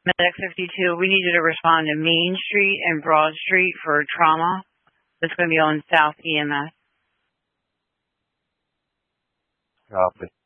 Medic 52, we need you to respond to Main Street and Broad Street for trauma. It's going to be on South EMS. Copy.